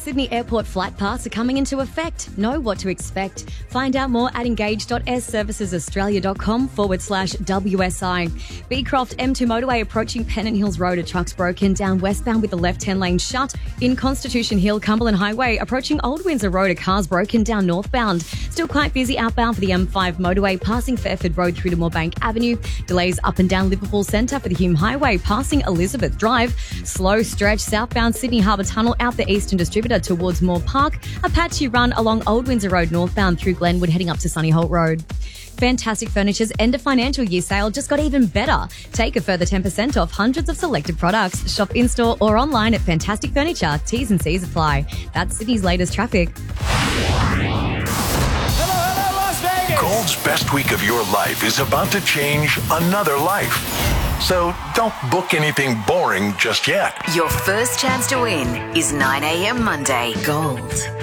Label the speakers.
Speaker 1: Sydney Airport flight pass are coming into effect. Know what to expect. Find out more at engage.airservicesaustralia.com/WSI. Beecroft M2 motorway approaching Pennant Hills Road. A truck's broken down westbound with the left-hand lane shut. In Constitution Hill, Cumberland Highway approaching Old Windsor Road. A car's broken down northbound. Still quite busy outbound for the M5 motorway passing Fairford Road through to Moorebank Avenue. Delays up and down Liverpool Centre for the Hume Highway passing Elizabeth Drive. Slow stretch southbound Sydney Harbour Tunnel out the Eastern Distributor towards Moore Park. A patchy run along Old Windsor Road northbound through Glenwood heading up to Sunny Holt Road. Fantastic Furniture's end of financial year sale just got even better. Take a further 10% off hundreds of selected products. Shop in-store or online at Fantastic Furniture. T's and C's apply. That's Sydney's latest traffic.
Speaker 2: Hello, Las Vegas!
Speaker 3: Gold's best week of your life is about to change another life. So don't book anything boring just yet.
Speaker 4: Your first chance to win is 9 a.m. Monday. Gold.